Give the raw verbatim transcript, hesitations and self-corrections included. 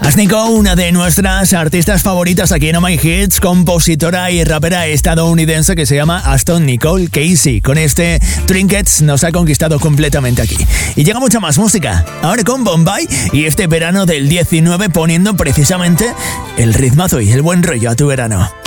Asnico, una de nuestras artistas favoritas aquí en Oh My Hits, compositora y rapera estadounidense que se llama Aston Nicole Casey. Con este Trinkets nos ha conquistado completamente aquí. Y llega mucha más música, ahora con Bombay y este verano del diecinueve poniendo precisamente el ritmazo y el buen rollo a tu verano.